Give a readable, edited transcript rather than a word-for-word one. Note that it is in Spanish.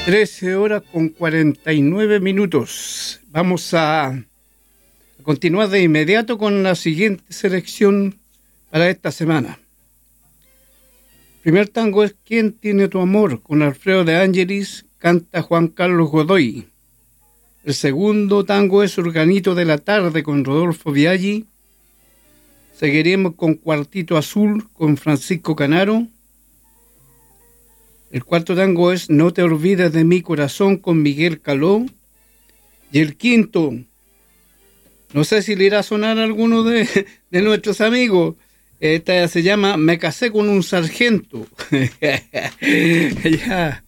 13:49. Vamos a continuar de inmediato con la siguiente selección para esta semana. El primer tango es ¿Quién tiene tu amor? Con Alfredo de Ángelis, canta Juan Carlos Godoy. El segundo tango es Organito de la tarde con Rodolfo Biaggi. Seguiremos con Cuartito Azul con Francisco Canaro. El cuarto tango es No te olvides de mi corazón con Miguel Caló. Y el quinto, no sé si le irá a sonar a alguno de nuestros amigos. Esta se llama Me casé con un sargento. Ya,